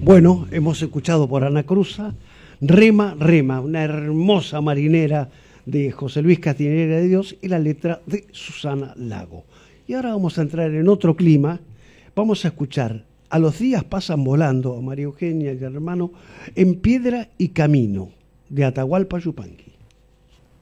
Bueno, hemos escuchado por Ana Cruza, Rema, Rema, una hermosa marinera de José Luis Catinera de Dios y la letra de Susana Lago. Y ahora vamos a entrar en otro clima, vamos a escuchar A los días pasan volando, a María Eugenia y el hermano, En piedra y camino, de Atahualpa Yupanqui.